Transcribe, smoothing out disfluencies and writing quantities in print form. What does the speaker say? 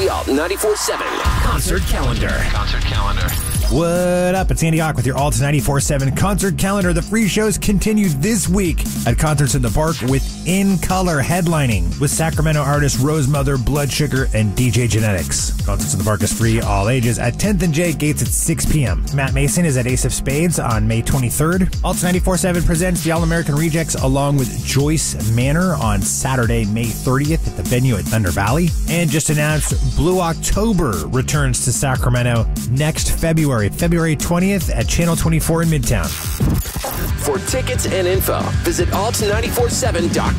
Alt 94.7 Concert Calendar. What up? It's Andy Hawk with your Alt 94.7 Concert Calendar. The free shows continue this week at Concerts in the Park with In Color headlining with Sacramento artists Rosemother, Blood Sugar, and DJ Genetics. Concerts in the Park is free, all ages, at 10th and J, gates at 6 p.m. Matt Mason is at Ace of Spades on May 23rd. Alt 94.7 presents the All-American Rejects along with Joyce Manor on Saturday, May 30th at the venue at Thunder Valley. And just announced, Blue October returns to Sacramento next February 20th at Channel 24 in Midtown. For tickets and info, visit alt947.com.